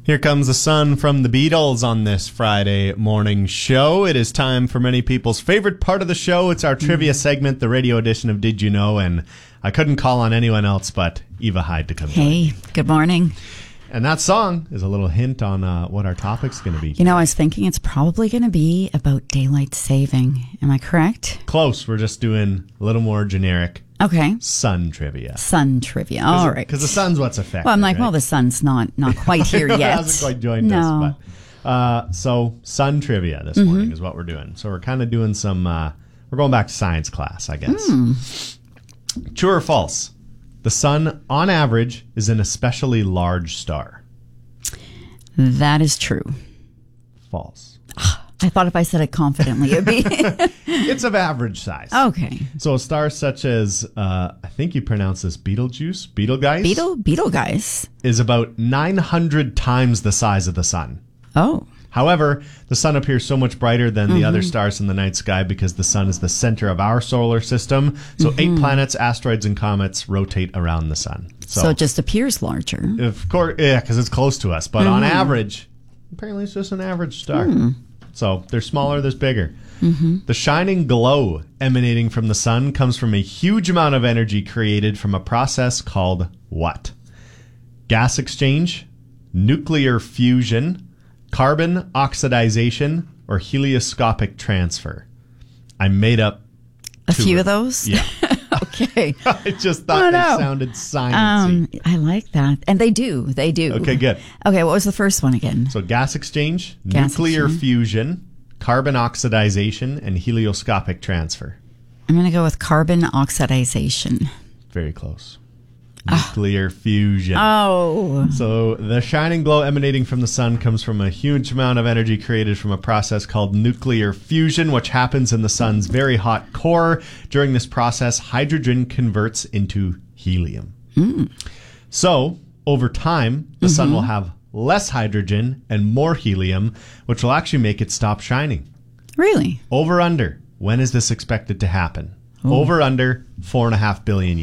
Here comes the sun from the Beatles on this Friday morning show. It is time for many people's favorite part of the show. It's our trivia segment, the radio edition of Did You Know? And I couldn't call on anyone else but Eva Hyde to come join me. Hey, good morning. And that song is a little hint on what our topic's going to be. You know, I was thinking it's probably going to be about daylight saving. Am I correct? Close. We're just doing a little more generic Okay. sun trivia. Sun trivia. All right. Because the sun's what's affected. Well, I'm like, right? well, the sun's not quite here yet. It hasn't quite joined us. But, so sun trivia this morning is what we're doing. So we're kind of doing some, we're going back to science class, I guess. True or false? The sun, on average, is an especially large star. That is true. False. I thought if I said it confidently, it would be. It's of average size. Okay. So a star such as, I think you pronounce this Betelgeuse, Betelgeuse? is about 900 times the size of the sun. Oh. However, the sun appears so much brighter than the other stars in the night sky because the sun is the center of our solar system. So 8 planets, asteroids, and comets rotate around the sun. So it just appears larger. Of course, yeah, because it's close to us. But on average, apparently it's just an average star. So there's smaller, there's bigger. The shining glow emanating from the sun comes from a huge amount of energy created from a process called what? Gas exchange, nuclear fusion, carbon oxidation, or helioscopic transfer. I made up A few of those? Yeah. Okay. I just thought they sounded sciencey. I like that. And they do. Okay, good. Okay, what was the first one again? So gas exchange, nuclear fusion, carbon oxidation, and helioscopic transfer. I'm going to go with carbon oxidation. Very close. Nuclear fusion. Oh. So the shining glow emanating from the sun comes from a huge amount of energy created from a process called nuclear fusion, which happens in the sun's very hot core. During this process, hydrogen converts into helium. So over time, the sun will have less hydrogen and more helium, which will actually make it stop shining. Really? Over under. When is this expected to happen? Over under 4.5 billion years.